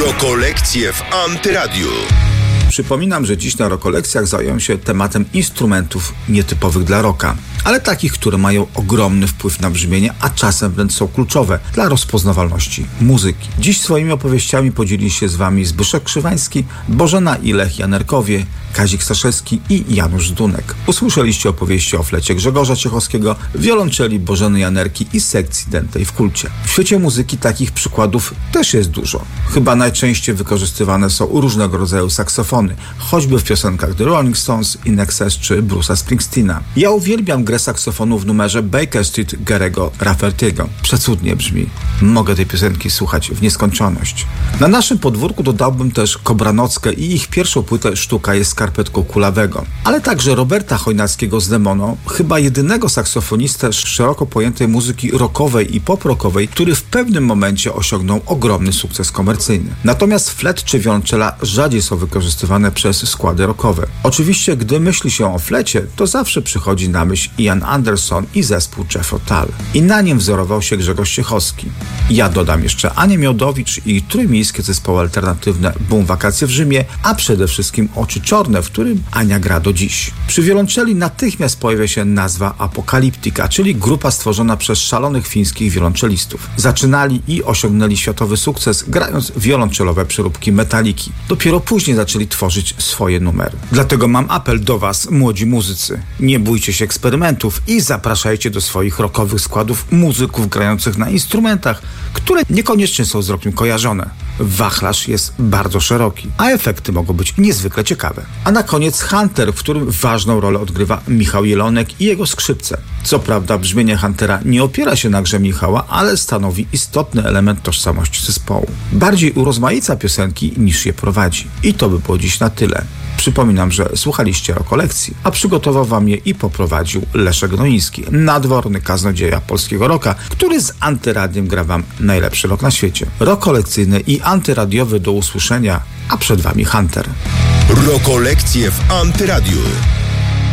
Rokolekcje w Antyradiu. Przypominam, że dziś na Rokolekcjach zająłem się tematem instrumentów nietypowych dla rocka, ale takich, które mają ogromny wpływ na brzmienie, a czasem wręcz są kluczowe dla rozpoznawalności muzyki. Dziś swoimi opowieściami podzieli się z Wami Zbyszek Krzywański, Bożena i Lech Janerkowie, Kazik Staszewski i Janusz Dunek. Usłyszeliście opowieści o flecie Grzegorza Ciechowskiego, wiolonczeli Bożeny Janerki i sekcji dętej w Kulcie. W świecie muzyki takich przykładów też jest dużo. Chyba najczęściej wykorzystywane są różnego rodzaju saksofony, choćby w piosenkach The Rolling Stones, In Excess czy Bruce'a Springsteena. Ja uwielbiam grę saksofonu w numerze Baker Street Gary'ego Rafferty'ego. Przecudnie brzmi. Mogę tej piosenki słuchać w nieskończoność. Na naszym podwórku dodałbym też Kobranockę i ich pierwszą płytę Sztuka jest skarpetką kulawego, ale także Roberta Chojnackiego z Demono, chyba jedynego saksofonistę szeroko pojętej muzyki rockowej i pop-rockowej, który w pewnym momencie osiągnął ogromny sukces komercyjny. Natomiast flet czy wiolonczela rzadziej są wykorzystywane przez składy rockowe. Oczywiście, gdy myśli się o flecie, to zawsze przychodzi na myśl Ian Anderson i zespół Jethro Tull. I na nim wzorował się Grzegorz Ciechowski. Ja dodam jeszcze Anię Miodowicz i trójmiejskie zespoły alternatywne Boom Wakacje w Rzymie, a przede wszystkim Oczy Czorne, w którym Ania gra do dziś. Przy wiolonczeli natychmiast pojawia się nazwa Apokaliptika, czyli grupa stworzona przez szalonych fińskich wiolonczelistów. Zaczynali i osiągnęli światowy sukces, grając wiolonczelowe przeróbki Metaliki. Dopiero później zaczęli tworzyć swoje numery. Dlatego mam apel do Was, młodzi muzycy. Nie bójcie się eksperymentów i zapraszajcie do swoich rockowych składów muzyków grających na instrumentach, które niekoniecznie są z rockiem kojarzone. Wachlarz jest bardzo szeroki, a efekty mogą być niezwykle ciekawe. A na koniec Hunter, w którym ważną rolę odgrywa Michał Jelonek i jego skrzypce. Co prawda brzmienie Huntera nie opiera się na grze Michała, ale stanowi istotny element tożsamości zespołu. Bardziej urozmaica piosenki niż je prowadzi. I to by było dziś na tyle. Przypominam, że słuchaliście Rokolekcji, a przygotował Wam je i poprowadził Leszek Gnoiński, nadworny kaznodzieja polskiego rocka, który z Antyradiem gra Wam najlepszy rock na świecie. Rokolekcyjny i antyradiowy do usłyszenia, a przed Wami Hunter. Rokolekcje w Antyradiu.